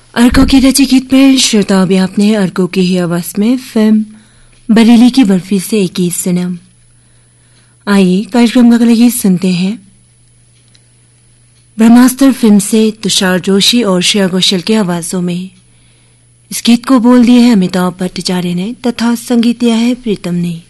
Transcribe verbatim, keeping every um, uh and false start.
अर्को की रची गीत में श्रोता अभी आपने अर्को की ही आवाज में फिल्म बरेली की बर्फी से एक गीत सुना। आइए कार्यक्रम का अगला गीत सुनते हैं। ब्रह्मास्त्र फिल्म से तुषार जोशी और श्रेया घोषाल की आवाजों में। इस गीत को बोल दिया है अमिताभ भट्टाचार्य ने तथा संगीत दिया है प्रीतम ने।